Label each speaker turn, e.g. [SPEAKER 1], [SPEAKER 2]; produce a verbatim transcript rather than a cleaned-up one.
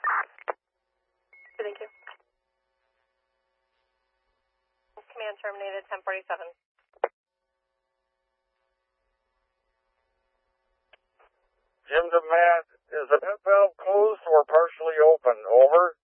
[SPEAKER 1] Thank you. Command terminated, ten forty-seven.
[SPEAKER 2] Jim to Matt, is the vent valve closed or partially open? Over.